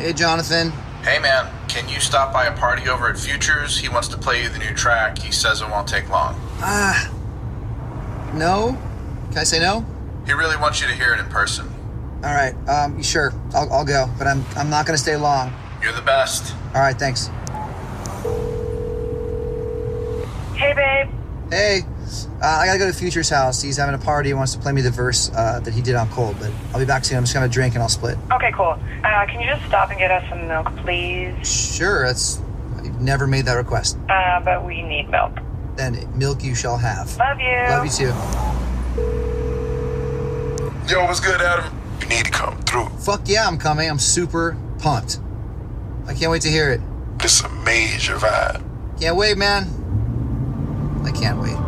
Hey, Jonathan. Hey man, can you stop by a party over at Futures? He wants to play you the new track. He says it won't take long. No? Can I say no? He really wants you to hear it in person. All right, sure, I'll go, but I'm not gonna stay long. You're the best. All right, thanks. Hey, babe. Hey, I gotta go to Future's house. He's having a party. He wants to play me the verse that he did on Cold, but I'll be back soon. I'm just gonna drink and I'll split. Okay, cool. Can you just stop and get us some milk, please? Sure, I've never made that request. But we need milk. Then milk you shall have. Love you. Love you too. Yo, what's good, Adam? You need to come through. Fuck yeah, I'm coming. I'm super pumped. I can't wait to hear it. This is a major vibe. Can't wait, man. I can't wait.